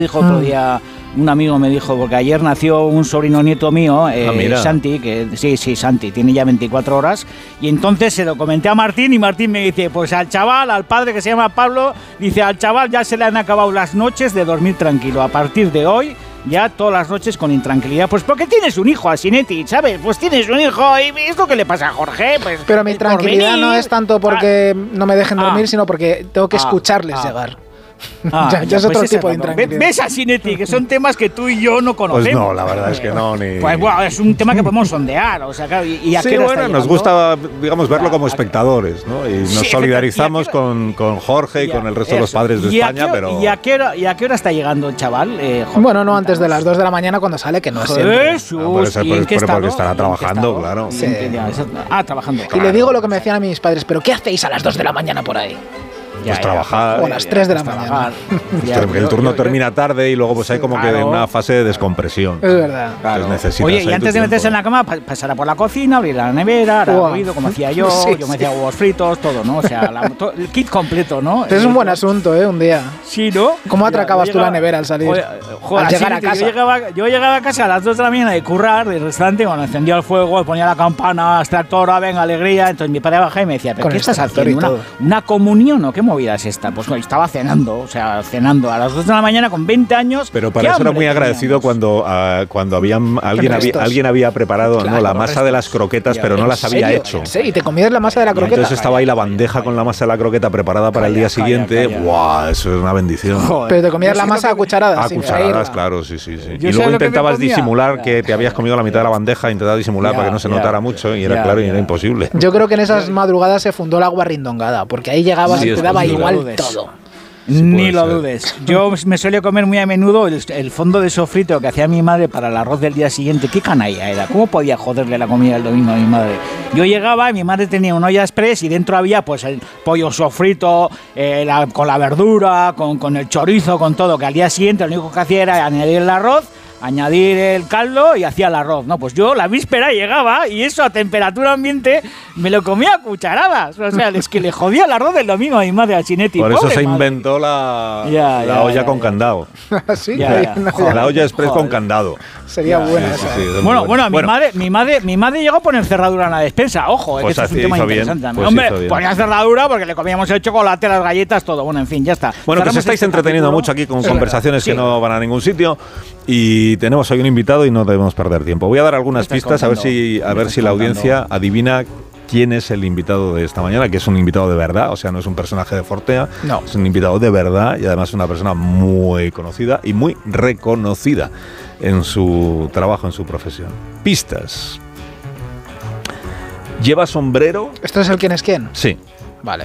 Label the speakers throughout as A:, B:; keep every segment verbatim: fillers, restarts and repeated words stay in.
A: Dijo otro día, un amigo me dijo, porque ayer nació un sobrino nieto mío, eh, ah, Santi, que sí, sí, Santi, tiene ya veinticuatro horas, y entonces se lo comenté a Martín, y Martín me dice, pues al chaval, al padre que se llama Pablo, dice, al chaval ya se le han acabado las noches de dormir tranquilo, a partir de hoy, ya todas las noches con intranquilidad, pues porque tienes un hijo, Asinetti, ¿sabes? Pues tienes un hijo, y es lo que le pasa a Jorge, pues...
B: Pero mi tranquilidad no es tanto porque ah, no me dejen dormir, ah, sino porque tengo que escucharles ah, llegar.
A: Ah,
B: ya, ya es
A: pues
B: otro tipo de intranquilidad.
A: ¿Ves, Asinetti? Que son temas que tú y yo no conocemos.
C: Pues no, la verdad es que no. Ni...
A: Pues bueno, es un tema que podemos sondear. O sea, claro, y, y a
C: sí,
A: qué
C: bueno, nos gusta, digamos, verlo como espectadores, ¿no? Y nos sí, solidarizamos hora, con, con Jorge y con el resto eso. de los padres de España,
A: qué,
C: pero...
A: ¿Y a qué hora, y a qué hora está llegando el chaval? Eh, Jorge,
B: bueno, no antes de las dos de la mañana cuando sale, que no es siempre.
A: Jesús,
C: no, por eso,
A: ¿y en qué
C: por,
A: estado?
C: Porque estará trabajando, claro.
A: Sí. Ah, trabajando.
B: Claro. Y le digo lo que me decían a mis padres, ¿pero qué hacéis a las dos de la mañana por ahí?
C: Pues
A: ya,
C: trabajar.
B: O a las tres de la mañana.
C: Ya, el turno yo, yo, termina tarde y luego pues hay como claro. que una fase de descompresión.
B: Es verdad.
C: Claro.
A: Oye, y antes de meterse en la cama, pasará por la cocina, abrir la nevera, hará wow. ruido, como hacía yo, sí, yo me hacía huevos fritos, todo, ¿no? O sea, la, to, el kit completo, ¿no?
B: Es un buen asunto, ¿eh? Un día.
A: Sí, ¿no?
B: ¿Cómo atracabas ya, tú llegaba, la nevera al salir?
A: Joder, joder, al llegar a casa. Yo llegaba, yo llegaba a casa a las dos de la mañana de currar, del restaurante, cuando encendía el fuego, ponía la campana, extractora, venga, alegría. Entonces mi padre bajaba y me decía, ¿pero qué estás haciendo? Una, ¿Una comunión o qué movida es esta? Pues estaba cenando, o sea, cenando a las dos de la mañana con veinte años.
C: Pero para eso era muy agradecido cuando, uh, cuando habían, alguien, había, alguien había preparado claro, ¿no? la masa restos. de las croquetas, pero no las había hecho.
B: Sí, y te comías la masa de la croqueta.
C: Y entonces estaba ahí la bandeja con la masa de la croqueta preparada para calla, el día calla, siguiente. Calla. ¡Guau! Eso es una bendición.
B: Joder. Pero te comías la masa a cucharadas.
C: A cucharadas, claro, sí, sí. sí. Y luego intentabas disimular ya, que te habías comido la mitad de la bandeja, intentabas disimular ya, para que no se ya, notara ya, mucho y era ya, claro ya. y era imposible.
B: Yo creo que en esas madrugadas se fundó el agua rindongada, porque ahí llegabas y te daba igual todo.
A: Sí, ni lo ser. dudes. Yo me solía comer muy a menudo el, el fondo de sofrito que hacía mi madre para el arroz del día siguiente. Qué canalla era. ¿Cómo podía joderle la comida el domingo a mi madre? Yo llegaba y mi madre tenía una olla express y dentro había pues el pollo sofrito eh, la, con la verdura, con, con el chorizo, con todo. Que al día siguiente lo único que hacía era añadir el arroz, añadir el caldo y hacía el arroz, ¿no? Pues yo la víspera llegaba y eso a temperatura ambiente me lo comía a cucharadas. O sea, es que le jodía el arroz del domingo a mi madre, al Chinetti.
C: Por eso se
A: madre.
C: inventó la,
A: ya,
C: la
A: ya,
C: olla
A: ya,
C: con
A: ya.
C: candado.
B: ¿Sí?
A: Ya, ya.
C: Joder, la olla express Joder. con candado.
B: Sería
A: ya,
B: buena
A: ya,
B: esa.
A: sí, sí, bueno, bueno, mi, bueno. Madre, mi, madre, mi madre llegó a poner cerradura en la despensa. Ojo,
C: pues
A: es que es un tema interesante.
C: Pues
A: Hombre, ponía cerradura porque le comíamos el chocolate, las galletas, todo. Bueno, en fin, ya está.
C: Bueno, que os estáis entreteniendo capítulo. mucho aquí con es conversaciones sí. que no van a ningún sitio y tenemos hoy un invitado y no debemos perder tiempo. Voy a dar algunas pistas a ver si a ver si la audiencia adivina quién es el invitado de esta mañana, que es un invitado de verdad, o sea, no es un personaje de Fortea,
B: no.
C: es un invitado de verdad y además es una persona muy conocida y muy reconocida en su trabajo, en su profesión. Pistas. ¿Lleva sombrero?
B: ¿Esto es el quién es quién?
C: Sí.
B: Vale.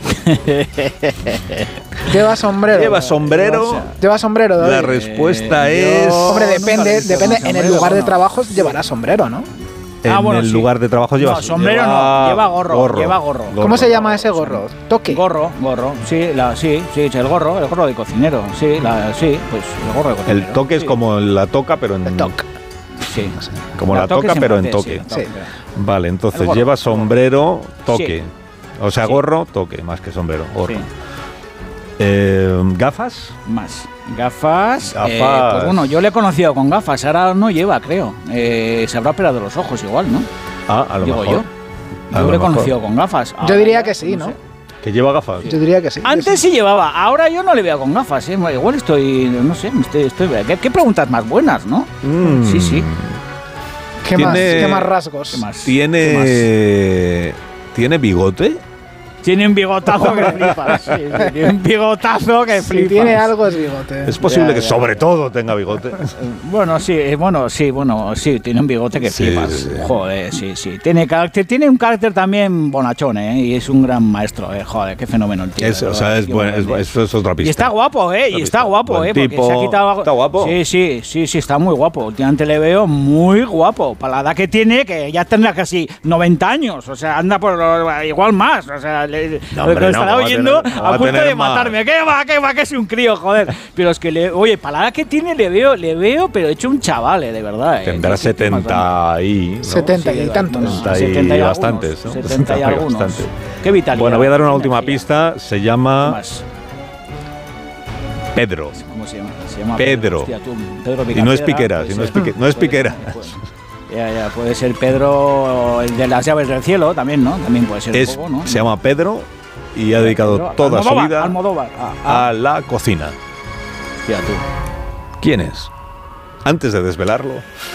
B: Lleva sombrero.
C: Lleva sombrero.
B: Lleva sombrero. David.
C: La respuesta eh, es.
B: Hombre, depende, depende. En el lugar de trabajo llevará sombrero, ¿no?
C: En ah, bueno, el sí. lugar de trabajo lleva
A: no, sombrero
C: lleva
A: no, lleva gorro, gorro, lleva gorro.
B: ¿Cómo gorro, se llama ese gorro? ¿Toque?
A: Gorro, gorro, sí, la, sí, sí, el gorro, el gorro de cocinero, sí, la, sí, pues el gorro de cocinero.
C: El toque
A: sí.
C: es como la toca, pero en
B: el toque.
A: Sí,
C: como la, la toca, pero en toque.
A: Sí, sí.
C: Vale, entonces gorro, lleva sombrero, toque. Sí. O sea,
A: sí.
C: gorro, toque, más que sombrero, gorro.
A: Sí.
C: Eh, ¿Gafas?
A: Más. Gafas.
C: Gafas.
A: Eh, pues bueno, yo le he conocido con gafas, ahora no lleva, creo. Eh, se habrá operado los ojos igual, ¿no?
C: Ah, a lo
A: Digo
C: mejor.
A: yo. Yo le he conocido con gafas.
B: Yo ahora diría que sí, ¿no? ¿no? Sé.
C: ¿Que lleva gafas?
B: Yo diría que sí.
A: Antes sí llevaba, ahora yo no le veo con gafas, ¿eh? Igual estoy, no sé, estoy, estoy ¿qué, qué preguntas más buenas, ¿no?
C: Mm.
A: Sí, sí.
B: ¿Qué
C: ¿Tiene,
B: más? ¿Qué más rasgos?
C: ¿Qué más? ¿Tiene, ¿Qué más? ¿Tiene bigote?
A: Tiene un bigotazo que flipas. Sí, sí, tiene un bigotazo que flipas.
B: Si tiene algo es bigote.
C: Es posible
A: ya,
C: que
A: ya.
C: sobre todo tenga bigote.
A: Bueno, sí, bueno, sí, bueno, sí, tiene un bigote que
C: sí,
A: flipas.
C: Sí.
A: Joder, sí, sí. Tiene carácter, tiene un carácter también bonachón, ¿eh? Y es un gran maestro, ¿eh? Joder, qué fenómeno el tío.
C: Es, o sea, es buen, es, eso es otra pista.
A: Y está guapo, ¿eh? Y está guapo,
C: buen
A: ¿eh? Porque
C: tipo,
A: se ha quitado.
C: Está guapo.
A: Sí, sí, sí, sí, está muy guapo. Últimamente le veo muy guapo. Para la edad que tiene, que ya tendrá casi noventa años. O sea, anda por igual más. O sea, le,
C: no, hombre,
A: estará
C: no,
A: oyendo
C: tener,
A: a punto de
C: más.
A: matarme. ¿Qué va, qué va, que es un crío, joder? Pero es que, le, oye, para la edad que tiene le veo, le veo, pero hecho un chaval, eh, de verdad.
C: Tendrá
A: eh,
C: setenta y... ¿no?
B: setenta y tantos.
C: setenta y, setenta y bastantes, ¿no?
A: setenta y algunos. Bastantes. Qué vitalidad.
C: Bueno, voy a dar una última pista. Se llama... Pedro.
A: ¿Cómo se llama? Se llama
C: Pedro.
A: Hostia, tú, Pedro
C: y no es Piqueras, y no es, pique, no es Piqueras.
A: Pues, ya, ya, puede ser Pedro, el de las llaves del cielo, también, ¿no? También puede ser
C: es,
A: un poco, ¿no?
C: Se llama Pedro y ha dedicado
A: Pedro,
C: toda
A: Almodóvar,
C: su vida
A: Almodóvar, ah, ah.
C: a la cocina.
A: Hostia, tú.
C: ¿Quién es? Antes de desvelarlo,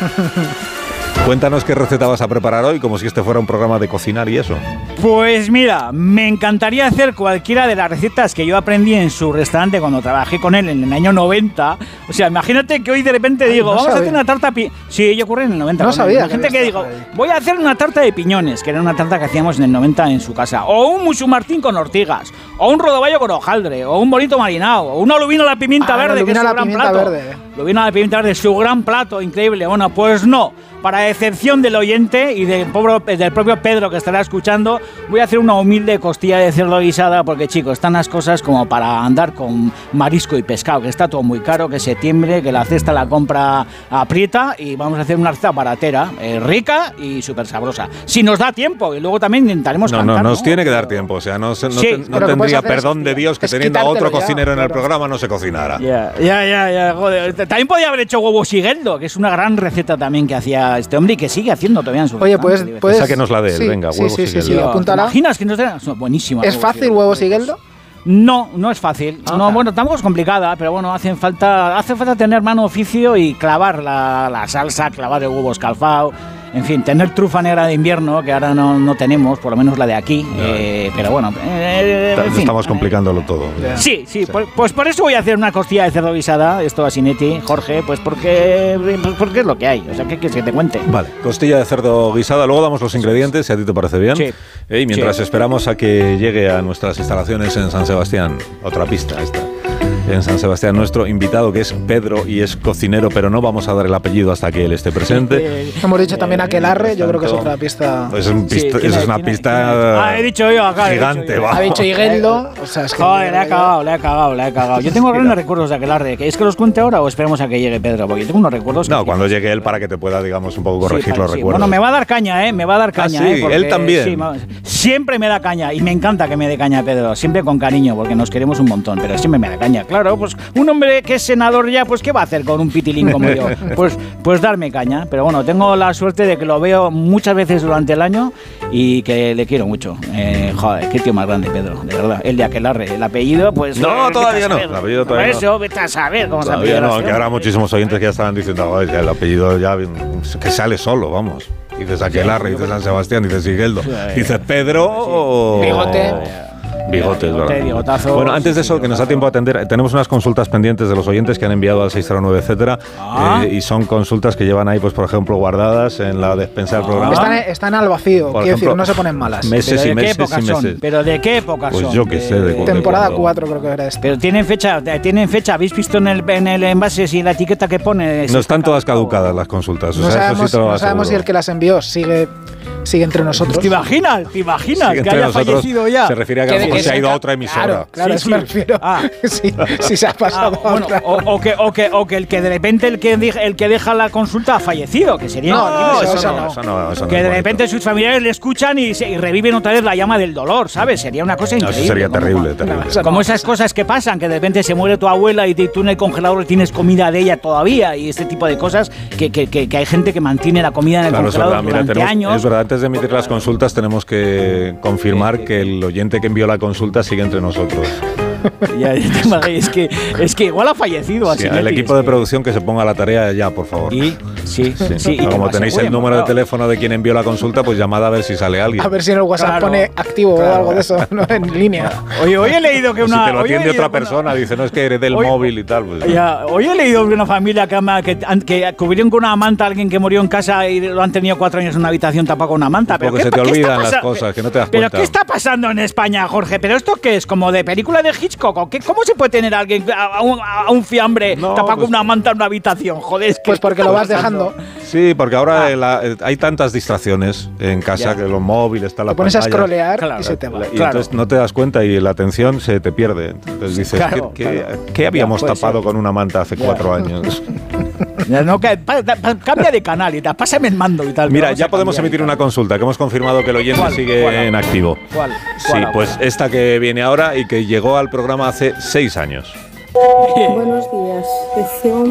C: cuéntanos qué receta vas a preparar hoy, como si este fuera un programa de cocinar y eso.
A: Pues mira, me encantaría hacer cualquiera de las recetas que yo aprendí en su restaurante cuando trabajé con él en el año noventa. O sea, imagínate que hoy de repente digo,
B: Ay, no
A: vamos
B: sabía.
A: a hacer una tarta... Pi sí, yo ocurrí en el noventa.
B: No sabía.
A: Gente que, que digo, voy a hacer una tarta de piñones, que era una tarta que hacíamos en el noventa en su casa. O un musu martín con ortigas. O un rodaballo con hojaldre. O un bonito marinado. O una lubina a la pimienta
B: Ah,
A: verde, que es su
B: la
A: gran
B: pimienta
A: plato.
B: verde.
A: Lubina a la pimienta verde, su gran plato, increíble. Bueno, pues no. Para excepción del oyente y del, pobre, del propio Pedro que estará escuchando, voy a hacer una humilde costilla de cerdo guisada porque, chicos, están las cosas como para andar con marisco y pescado, que está todo muy caro, que septiembre, que la cesta la compra aprieta y vamos a hacer una receta baratera, eh, rica y súper sabrosa. Si nos da tiempo y luego también intentaremos
C: No,
A: cantar,
C: no, nos
A: ¿no?
C: tiene que dar tiempo. O sea, no, se, no,
A: Sí,
C: te, no
B: pero
C: tendría
B: hacer
C: perdón
B: es-
C: de Dios que
B: es
C: teniendo a otro
B: quitártelo ya,
C: cocinero en el
B: claro.
C: programa no se cocinara.
A: Ya, ya, ya, ya, joder. También podía haber hecho huevo sigueldo, que es una gran receta también que hacía este hombre y que sigue haciendo todavía en su
B: Oye, pues,
A: restaurante.
B: pues
C: Sáquenos la de él,
B: sí,
C: venga,
B: sí,
C: huevo
B: sí, sí, sí,
C: sigueldo.
B: apúntala.
A: ¿Te imaginas que no te... Buenísima.
B: ¿Es fácil huevo sigueldo?
A: No, no es fácil.
B: Ah.
A: No, bueno, tampoco es complicada, pero bueno, hacen falta, hace falta tener mano oficio y clavar la, la salsa, clavar el huevo escalfado. En fin, tener trufa negra de invierno, que ahora no, no tenemos, por lo menos la de aquí. Eh, pero bueno, eh, en fin.
C: Estamos complicándolo todo.
A: Sí, sí, pues, pues por eso voy a hacer una costilla de cerdo guisada, esto a Sinetti, Jorge, pues porque, porque es lo que hay. O sea, ¿qué quieres que te cuente?
C: Vale, costilla de cerdo guisada, luego damos los ingredientes, si a ti te parece bien.
A: Sí.
C: Eh, y mientras
A: Sí.
C: esperamos a que llegue a nuestras instalaciones en San Sebastián, otra pista esta, en San Sebastián, nuestro invitado que es Pedro y es cocinero, pero no vamos a dar el apellido hasta que él esté presente.
A: Eh,
B: Hemos dicho también aquelarre, yo creo que es
C: tanto,
B: otra pista.
C: Es, un
A: Sí,
C: pista-
A: tiene-
C: esa es una
A: tiene-
C: pista
A: tiene- Ah, he dicho yo acá, he dicho
C: gigante,
A: yo.
C: va.
B: Ha dicho Higueldo, o sea, es que...
A: Joder, le ha cagado, le ha cagado, le ha cagado. Yo tengo grandes recuerdos de aquelarre. ¿Es que los cuente ahora o esperemos a que llegue Pedro? Porque yo tengo unos recuerdos.
C: No,
A: que-
C: cuando llegue él para que te pueda, digamos, un poco
A: Sí,
C: corregir
A: para-
C: los
A: sí.
C: recuerdos.
A: Bueno, me va a dar caña, ¿eh? Me va a dar caña,
C: sí,
A: ¿eh? Porque,
C: él también.
A: sí, ma- siempre me da caña y me encanta que me dé caña Pedro. Siempre con cariño, porque nos queremos un montón, pero siempre me da caña. Claro, pues un hombre que es senador ya, pues ¿qué va a hacer con un pitilín como yo? Pues, pues darme caña. Pero bueno, tengo la suerte de que lo veo muchas veces durante el año y que le quiero mucho. Eh, joder, qué tío más grande, Pedro, de verdad. El de Aquelarre, el apellido, pues...
C: No,
A: eh, vete
C: todavía
A: a
C: no,
A: saber.
C: el apellido todavía
A: Por
C: no.
A: eso, vete a saber cómo se
C: Todavía
A: apellida
C: no,
A: este
C: aunque habrá
A: hombre.
C: muchísimos oyentes que ya estaban diciendo, "Joder, ya el apellido ya que sale solo, vamos. Dices Aquelarre, dices San Sebastián, dices Higueldo, dices Pedro o...
B: Bigote.
C: Bigote, es
A: Bigote,
C: verdad.
A: bigotazo.
C: Bueno, antes de eso, que nos da tiempo a atender, tenemos unas consultas pendientes de los oyentes que han enviado al seis cero nueve, etcétera,
A: Ah.
C: eh, y son consultas que llevan ahí, pues por ejemplo, guardadas en la despensa del
A: Ah.
C: programa.
B: Están, están al vacío,
C: Por
B: quiero
C: ejemplo,
B: decir, no se ponen malas.
C: meses
A: ¿Pero
C: y
A: de qué
C: meses y
A: épocas son?
C: meses.
A: ¿Pero de qué época
C: Pues
A: son?
C: yo qué sé, de-
B: Temporada
C: cuando-
B: cuatro creo que era esta.
A: Pero tienen fecha, tienen fecha. ¿Habéis visto en el, en el envase si la etiqueta que pone? si
C: No
A: está
C: están todas
A: caducado?
C: caducadas las consultas. O
B: No
C: sea, eso
B: sabemos,
C: sí te lo
B: no sabemos si
C: aseguro.
B: el que las envió sigue, sigue entre nosotros.
A: ¿Te imaginas? ¿Te imaginas
C: Sí,
A: que
C: entre
A: haya
C: nosotros
A: fallecido ya?
C: se refiere a que
B: Que
C: a lo
B: de-
C: mejor
B: que
C: se ha
B: se
C: ido a
B: ca-
C: otra emisora.
B: Claro, claro,
A: Sí,
B: eso
A: sí.
B: me refiero.
A: Ah.
B: Sí, sí se ha
A: Ah,
B: pasado a
A: bueno,
B: otra.
A: o, o que, o, que, o que el que de repente el que, deja, el que deja la consulta ha fallecido, que sería
B: No,
A: increíble,
B: no,
C: eso,
B: eso
C: no,
B: no.
C: eso no, eso no
A: que
C: es
A: de
C: bonito.
A: repente sus familiares le escuchan y, se- y reviven otra vez la llama del dolor, ¿sabes? Sería una cosa
C: No,
A: increíble.
C: eso sería
A: como-
C: terrible, terrible.
B: eso
A: Como esas cosas que pasan, que de repente se muere tu abuela y te- tú en el congelador tienes comida de ella todavía y este tipo de cosas que, que, que, que hay gente que mantiene la comida en el
C: Claro, es
A: congelador
C: verdad, mira,
A: durante
C: tenemos-
A: años.
C: es verdad, antes de emitir las consultas tenemos que confirmar que el oyente que envió la consulta sigue entre nosotros.
A: Ya, ya te imaginas, es, que, es que igual ha fallecido
C: Sí,
A: así.
C: el equipo de producción que se ponga a la tarea ya, por favor.
A: Y, sí, sí,
C: Sí,
A: y que
C: como
A: lo
C: tenéis el
A: aseguren,
C: número de
A: claro.
C: teléfono de quien envió la consulta, pues llamad a ver si sale alguien.
B: A ver si en el WhatsApp
A: Claro,
B: pone activo
A: claro.
B: o algo de eso, ¿no? En línea.
A: Oye, hoy he leído que
C: O si
A: una.
C: te lo
A: hoy he
C: atiende
A: leído
C: otra
A: que una-
C: persona, dice, no es que eres del
A: Hoy-
C: móvil y tal. Pues,
A: Ya, hoy he leído de una familia que, ama- que, que cubrieron con una manta a alguien que murió en casa y lo han tenido cuatro años en una habitación tapado con una manta.
C: Porque
A: ¿qué
C: se te
A: pa- qué está
C: olvidan las
A: pasa-
C: cosas, que no te das
A: ¿Pero
C: cuenta.
A: qué está pasando en España, Jorge? ¿Pero esto qué es? ¿Como de película de Hitchcock? ¿O qué? ¿Cómo se puede tener a alguien a, a un, a un fiambre
C: No,
A: tapado
C: pues-
A: con una manta en una habitación? Joder, es que
B: Pues porque
A: ¿qué
B: lo
A: está
B: vas
A: pasando?
B: dejando.
C: Sí, porque ahora
A: Ah.
C: eh, la- eh, hay tantas distracciones en casa,
A: Ya.
C: que los móviles, está la
B: Te pones a
C: pantalla.
B: scrollear
A: Claro,
B: y se te va.
C: La- Y
A: Claro.
C: entonces no te das cuenta y la atención se te pierde. Entonces dices,
A: Claro,
C: ¿qué, qué-
A: claro.
C: qué habíamos
A: Ya, puede
C: tapado
A: ser.
C: con una manta hace
A: Ya.
C: cuatro años?
A: Ya, no, que- pa- pa- cambia de canal y tal, pásame el mando y tal.
C: Mira,
A: Vamos
C: ya
A: a
C: podemos
A: cambiar y
C: emitir
A: tal.
C: una consulta, que hemos confirmado que el oyente
A: ¿Cuál?
C: sigue
A: ¿Cuál?
C: en activo.
A: ¿Cuál?
C: Sí,
A: ¿Cuál?
C: pues esta que viene ahora y que llegó al programa hace seis años.
D: Buenos días. Deseo